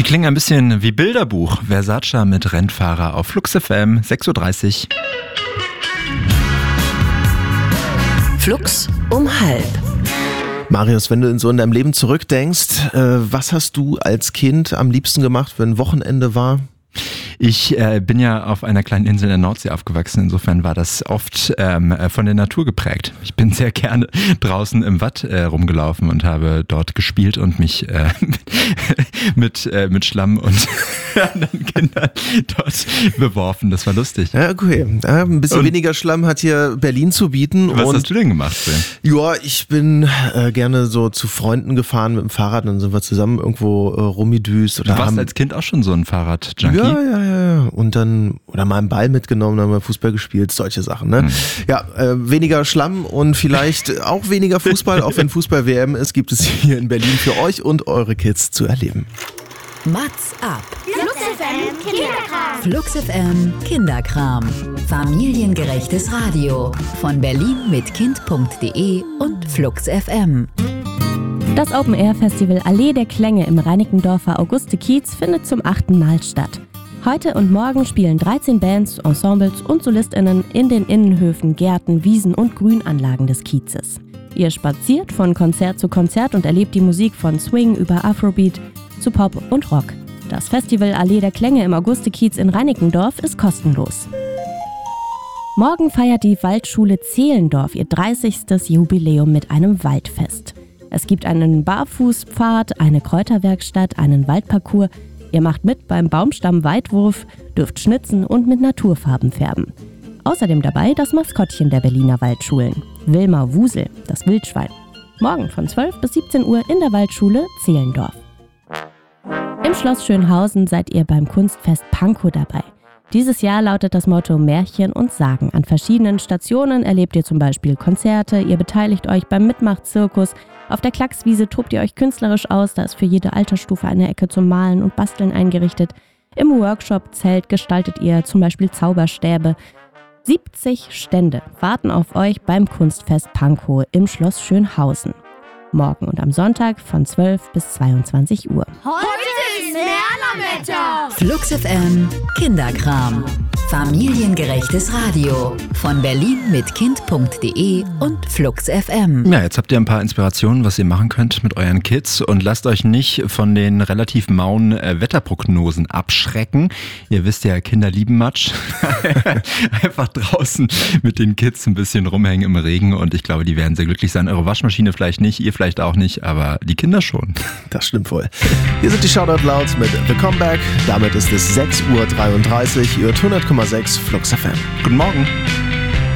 klingen ein bisschen wie Bilderbuch. Versace mit Rennfahrer auf Flux FM, 6.30 Uhr. Flux um 12:30. Marius, wenn du so in deinem Leben zurückdenkst, was hast du als Kind am liebsten gemacht, wenn Wochenende war? Ich bin ja auf einer kleinen Insel in der Nordsee aufgewachsen, insofern war das oft von der Natur geprägt. Ich bin sehr gerne draußen im Watt rumgelaufen und habe dort gespielt und mich mit Schlamm und anderen Kindern dort beworfen. Das war lustig. Ja, okay. Ein bisschen weniger Schlamm hat hier Berlin zu bieten. Was hast du denn gemacht, Phil? Ja, ich bin gerne so zu Freunden gefahren mit dem Fahrrad, dann sind wir zusammen irgendwo rumgedüst. Du warst als Kind auch schon so ein Fahrrad-Junkie? Ja. Und dann, oder mal einen Ball mitgenommen, dann haben wir Fußball gespielt, solche Sachen, ne? Ja, weniger Schlamm und vielleicht auch weniger Fußball, auch wenn Fußball-WM ist, gibt es hier in Berlin für euch und eure Kids zu erleben. Mats ab. Flux FM Kinderkram. Flux FM Kinderkram. Familiengerechtes Radio. Von Berlin mit Kind.de und Flux FM. Das Open-Air-Festival Allee der Klänge im Reinickendorfer Auguste-Kiez findet zum 8. Mal statt. Heute und morgen spielen 13 Bands, Ensembles und SolistInnen in den Innenhöfen, Gärten, Wiesen und Grünanlagen des Kiezes. Ihr spaziert von Konzert zu Konzert und erlebt die Musik von Swing über Afrobeat zu Pop und Rock. Das Festival Allee der Klänge im Auguste-Kiez in Reinickendorf ist kostenlos. Morgen feiert die Waldschule Zehlendorf ihr 30. Jubiläum mit einem Waldfest. Es gibt einen Barfußpfad, eine Kräuterwerkstatt, einen Waldparcours. Ihr macht mit beim Baumstamm-Weitwurf, dürft schnitzen und mit Naturfarben färben. Außerdem dabei das Maskottchen der Berliner Waldschulen, Wilma Wusel, das Wildschwein. Morgen von 12 bis 17 Uhr in der Waldschule Zehlendorf. Im Schloss Schönhausen seid ihr beim Kunstfest Pankow dabei. Dieses Jahr lautet das Motto Märchen und Sagen. An verschiedenen Stationen erlebt ihr zum Beispiel Konzerte, ihr beteiligt euch beim Mitmachzirkus. Auf der Klackswiese tobt ihr euch künstlerisch aus, da ist für jede Altersstufe eine Ecke zum Malen und Basteln eingerichtet. Im Workshop-Zelt gestaltet ihr zum Beispiel Zauberstäbe. 70 Stände warten auf euch beim Kunstfest Pankow im Schloss Schönhausen. Morgen und am Sonntag von 12 bis 22 Uhr. Heute ist Merlerwetter. Flux FM Kinderkram. Familiengerechtes Radio. Von Berlin mit Kind.de und Flux FM. Ja, jetzt habt ihr ein paar Inspirationen, was ihr machen könnt mit euren Kids und lasst euch nicht von den relativ mauen Wetterprognosen abschrecken. Ihr wisst ja, Kinder lieben Matsch. Einfach draußen mit den Kids ein bisschen rumhängen im Regen und ich glaube, die werden sehr glücklich sein. Eure Waschmaschine vielleicht nicht, ihr vielleicht auch nicht, aber die Kinder schon. Das stimmt wohl. Hier sind die Shoutout Louds mit The Comeback. Damit ist es 6.33 Uhr. Ihr hört 100,6 Flux FM. Guten Morgen.